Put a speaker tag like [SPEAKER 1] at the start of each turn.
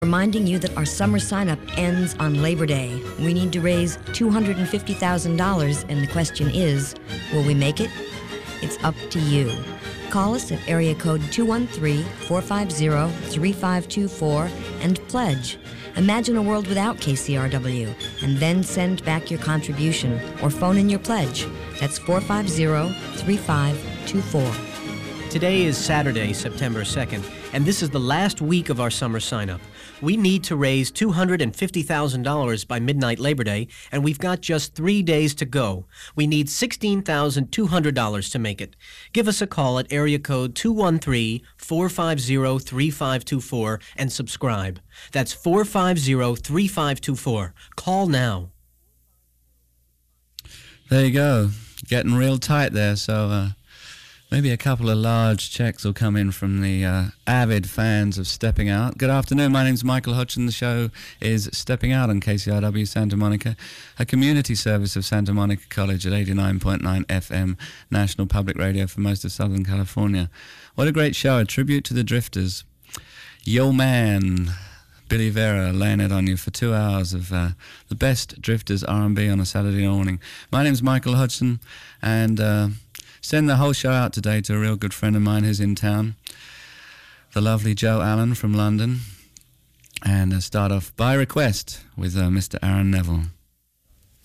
[SPEAKER 1] Reminding you that our summer sign-up ends on Labor Day. We need to raise $250,000, and the question is, will we make it? It's up to you. Call us at area code 213-450-3524 and pledge. Imagine a world without KCRW, and then send back your contribution or phone in your pledge. That's 450-3524.
[SPEAKER 2] Today is Saturday, September 2nd, and this is the last week of our summer sign-up. We need to raise $250,000 by midnight Labor Day, and we've got just 3 days to go. We need $16,200 to make it. Give us a call at area code 213-450-3524 and subscribe. That's 450-3524. Call now.
[SPEAKER 3] There you go. Getting real tight there, so maybe a couple of large checks will come in from the avid fans of Stepping Out. Good afternoon, my name's Michael Hutchin. The show is Stepping Out on KCRW Santa Monica, a community service of Santa Monica College at 89.9 FM, National Public Radio for most of Southern California. What a great show, a tribute to the Drifters. Yo Man, Billy Vera laying it on you for 2 hours of the best Drifters R&B on a Saturday morning. My name's Michael Hutchin, and send the whole show out today to a real good friend of mine who's in town, the lovely Joe Allen from London. And start off by request with Mr. Aaron Neville.